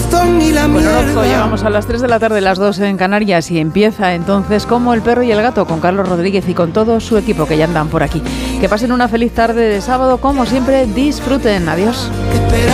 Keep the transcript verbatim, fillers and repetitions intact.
bastón y la Con mierda. Orozco llegamos a las tres de la tarde, las dos en Canarias, y empieza entonces Como el perro y el gato con Carlos Rodríguez y con todo su equipo que ya andan por aquí. Que pasen una feliz tarde de sábado, como siempre, disfruten. Adiós.